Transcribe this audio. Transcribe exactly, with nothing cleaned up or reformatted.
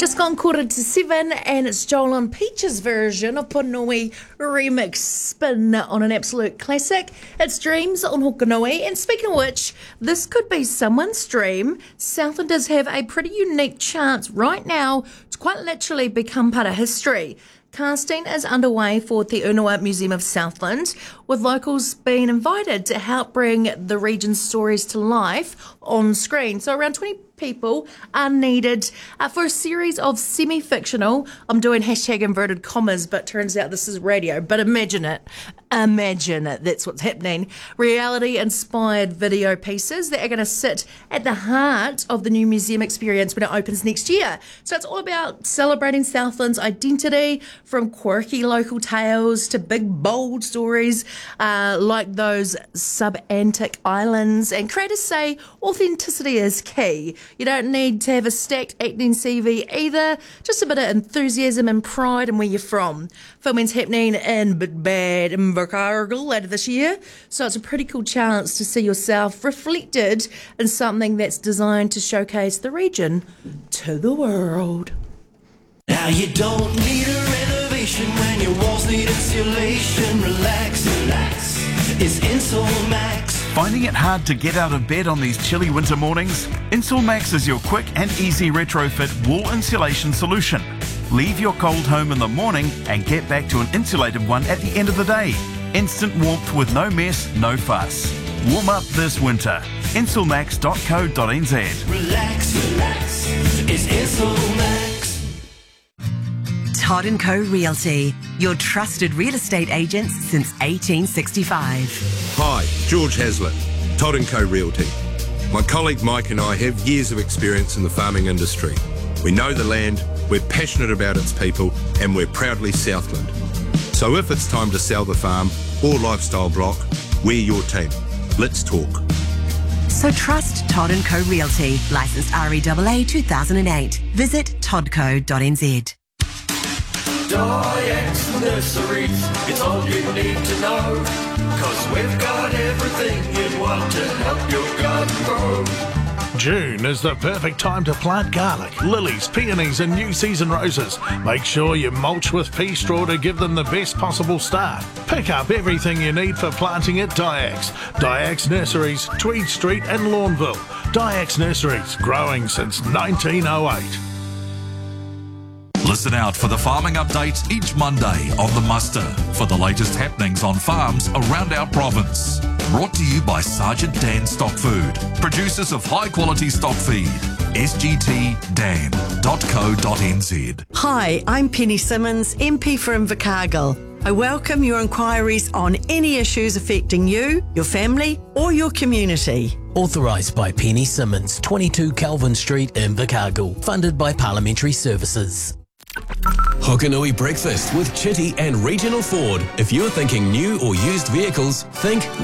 Just gone quarter to seven, and it's Joel and Peach's version of Ponui remix spin on an absolute classic. It's Dreams on Hokanui. And speaking of which, this could be someone's dream. Southlanders have a pretty unique chance right now to quite literally become part of history. Casting is underway for Te Unua Museum of Southland, with locals being invited to help bring the region's stories to life on screen. So around twenty people are needed uh, for a series of semi-fictional, I'm doing hashtag inverted commas, but turns out this is radio, but imagine it, imagine it, that's what's happening. Reality-inspired video pieces that are going to sit at the heart of the new museum experience when it opens next year. So it's all about celebrating Southland's identity, from quirky local tales to big, bold stories uh, like those sub-Antic islands. And creators say authenticity is key. You don't need to have a stacked acting C V either, just a bit of enthusiasm and pride in where you're from. Filming's happening in Big Bad Invercargill later this year, so it's a pretty cool chance to see yourself reflected in something that's designed to showcase the region to the world. Now you don't need a renovation when your walls need insulation. Relax, relax, it's Insulmax. Finding it hard to get out of bed on these chilly winter mornings? Insulmax is your quick and easy retrofit wall insulation solution. Leave your cold home in the morning and get back to an insulated one at the end of the day. Instant warmth with no mess, no fuss. Warm up this winter. Insulmax dot co dot n z. Relax, relax, it's Insulmax. Todd and Co Realty, your trusted real estate agents since eighteen sixty-five. Hi, George Hazlitt, Todd and Co Realty. My colleague Mike and I have years of experience in the farming industry. We know the land, we're passionate about its people, and we're proudly Southland. So if it's time to sell the farm or lifestyle block, we're your team. Let's talk. So trust Todd and Co Realty, licensed R E A A two thousand eight. Visit todd co dot n z. Dyax Nurseries, it's all you need to know, 'cause we've got everything you'd want to help your garden grow. June is the perfect time to plant garlic, lilies, peonies and new season roses. Make sure you mulch with pea straw to give them the best possible start. Pick up everything you need for planting at Dyax. Dyax Nurseries, Tweed Street and Lawnville. Dyax Nurseries, growing since nineteen oh eight. Listen out for the farming updates each Monday on The Muster for the latest happenings on farms around our province. Brought to you by Sergeant Dan Stock Food, producers of high quality stock feed. s g t dan dot co dot n z. Hi, I'm Penny Simmons, M P for Invercargill. I welcome your inquiries on any issues affecting you, your family or your community. Authorised by Penny Simmons, twenty-two Calvin Street, Invercargill. Funded by Parliamentary Services. Hokanui Breakfast with Chitty and Regional Ford. If you're thinking new or used vehicles, think